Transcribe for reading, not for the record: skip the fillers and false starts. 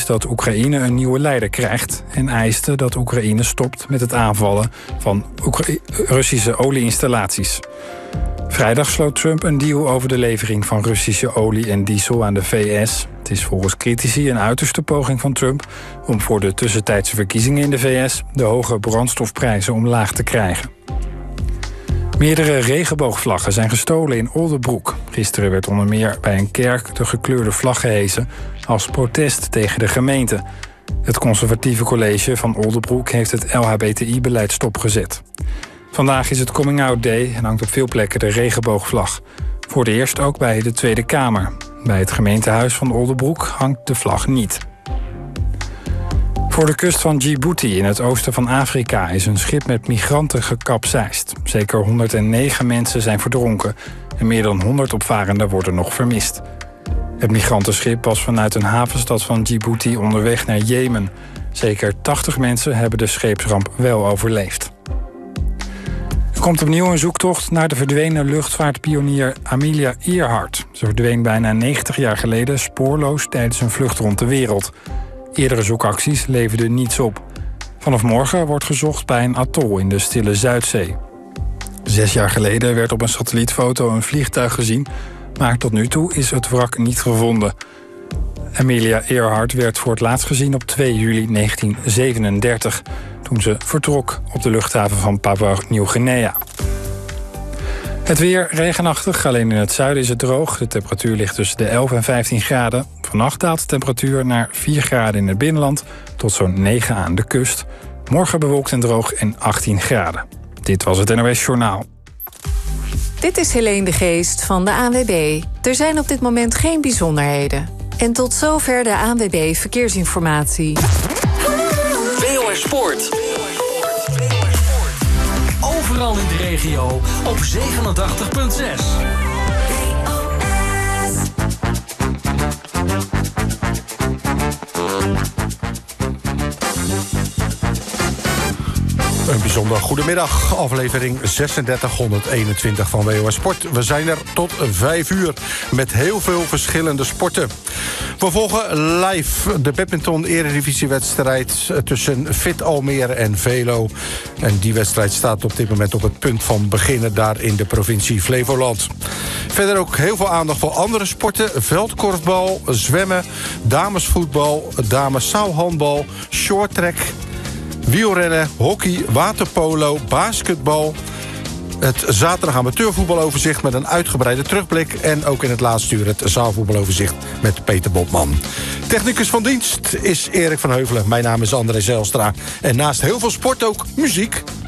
dat Oekraïne een nieuwe leider krijgt en eiste dat Oekraïne stopt met het aanvallen van Russische olieinstallaties. Vrijdag sloot Trump een deal over de levering van Russische olie en diesel aan de VS. Het is volgens critici een uiterste poging van Trump om voor de tussentijdse verkiezingen in de VS de hoge brandstofprijzen omlaag te krijgen. Meerdere regenboogvlaggen zijn gestolen in Oldebroek. Gisteren werd onder meer bij een kerk de gekleurde vlag gehesen als protest tegen de gemeente. Het conservatieve college van Oldebroek heeft het LHBTI-beleid stopgezet. Vandaag is het Coming Out Day en hangt op veel plekken de regenboogvlag. Voor het eerst ook bij de Tweede Kamer. Bij het gemeentehuis van Oldebroek hangt de vlag niet. Voor de kust van Djibouti in het oosten van Afrika is een schip met migranten gekapseist. Zeker 109 mensen zijn verdronken en meer dan 100 opvarenden worden nog vermist. Het migrantenschip was vanuit een havenstad van Djibouti onderweg naar Jemen. Zeker 80 mensen hebben de scheepsramp wel overleefd. Er komt opnieuw een zoektocht naar de verdwenen luchtvaartpionier Amelia Earhart. Ze verdween bijna 90 jaar geleden spoorloos tijdens een vlucht rond de wereld. Eerdere zoekacties leverden niets op. Vanaf morgen wordt gezocht bij een atol in de Stille Zuidzee. 6 jaar geleden werd op een satellietfoto een vliegtuig gezien, maar tot nu toe is het wrak niet gevonden. Amelia Earhart werd voor het laatst gezien op 2 juli 1937... toen ze vertrok op de luchthaven van Papua-Nieuw-Guinea. Het weer regenachtig, alleen in het zuiden is het droog. De temperatuur ligt tussen de 11 en 15 graden. Vannacht daalt de temperatuur naar 4 graden in het binnenland tot zo'n 9 aan de kust. Morgen bewolkt en droog en 18 graden. Dit was het NOS Journaal. Dit is Helene de Geest van de ANWB. Er zijn op dit moment geen bijzonderheden. En tot zover de ANWB Verkeersinformatie. WOS Sport. Overal in de regio op 87.6. Een bijzonder goedemiddag, aflevering 3621 van WOS Sport. We zijn er tot 5 uur met heel veel verschillende sporten. We volgen live de badminton-eredivisiewedstrijd tussen Fit Almere en Velo. En die wedstrijd staat op dit moment op het punt van beginnen daar in de provincie Flevoland. Verder ook heel veel aandacht voor andere sporten. Veldkorfbal, zwemmen, damesvoetbal, dameszaalhandbal, shorttrack, wielrennen, hockey, waterpolo, basketbal. Het zaterdag amateurvoetbaloverzicht met een uitgebreide terugblik. En ook in het laatste uur het zaalvoetbaloverzicht met Peter Botman. Technicus van dienst is Erik van Heuvelen. Mijn naam is André Zijlstra. En naast heel veel sport ook muziek.